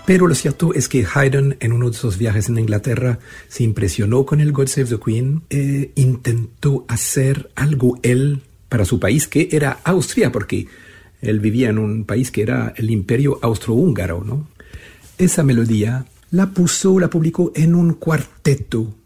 Pero lo cierto es que Haydn, en uno de sus viajes en Inglaterra, se impresionó con el God Save the Queen, intentó hacer algo él para su país, que era Austria, porque él vivía en un país que era el Imperio Austrohúngaro, ¿no? Esa melodía la publicó en un cuarteto